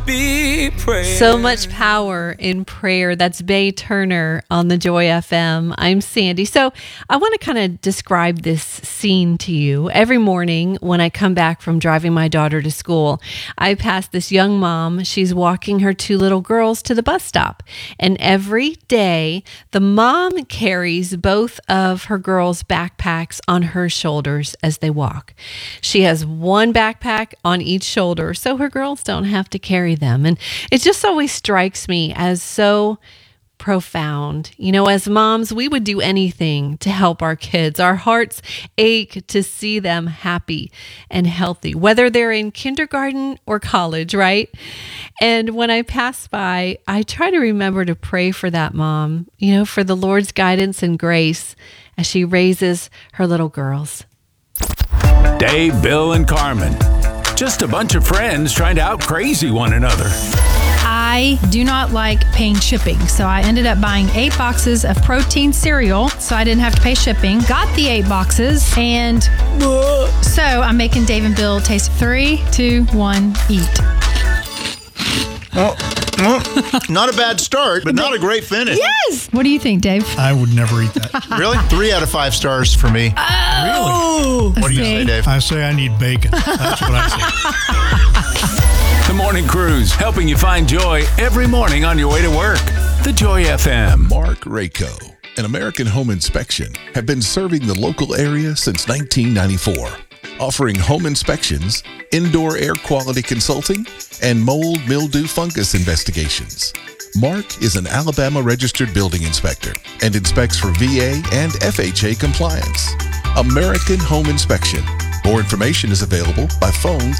Be prayer. So much power in prayer. That's Bay Turner on the Joy FM. I'm Sandy. So I want to kind of describe this scene to you. Every morning when I come back from driving my daughter to school, I pass this young mom. She's walking her two little girls to the bus stop. And every day, the mom carries both of her girls' backpacks on her shoulders as they walk. She has one backpack on each shoulder, so her girls don't have to carry them. And it just always strikes me as so profound. You know, as moms, we would do anything to help our kids. Our hearts ache to see them happy and healthy, whether they're in kindergarten or college, right? And when I pass by, I try to remember to pray for that mom, you know, for the Lord's guidance and grace as she raises her little girls. Dave, Bill, and Carmen. Just a bunch of friends trying to out-crazy one another. I do not like paying shipping, so I ended up buying 8 boxes of protein cereal so I didn't have to pay shipping. Got the 8 boxes, and so I'm making Dave and Bill taste 3, 2, 1, eat. Well, not a bad start, but not a great finish. Yes! What do you think, Dave? I would never eat that. Really? 3 out of 5 stars for me. Oh! What do you say, Dave? I say I need bacon. That's what I say. The Morning Cruise, helping you find joy every morning on your way to work. The Joy FM. Mark Rayco and American Home Inspection have been serving the local area since 1994, offering home inspections, indoor air quality consulting, and mold, mildew, fungus investigations. Mark is an Alabama registered building inspector and inspects for VA and FHA compliance. American Home Inspection. More information is available by phone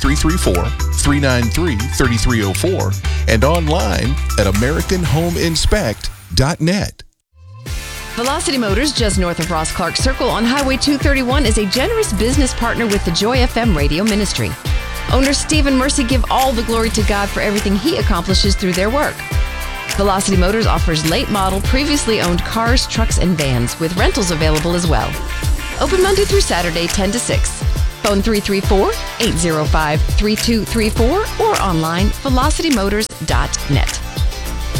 334-393-3304 and online at AmericanHomeInspect.net. Velocity Motors, just north of Ross Clark Circle on Highway 231, is a generous business partner with the Joy FM radio ministry. Owner Steve and Mercy give all the glory to God for everything He accomplishes through their work. Velocity Motors offers late model, previously owned cars, trucks, and vans, with rentals available as well. Open Monday through Saturday, 10 to 6. Phone 334-805-3234 or online velocitymotors.net.